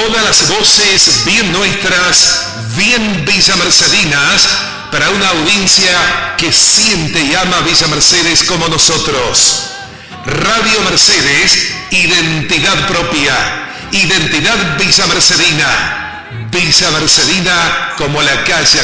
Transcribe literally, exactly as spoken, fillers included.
Todas las voces bien nuestras, bien villamercedinas, para una audiencia que siente y ama Villa Mercedes como nosotros. Radio Mercedes, identidad propia, identidad villamercedina. Villa Mercedina como la calle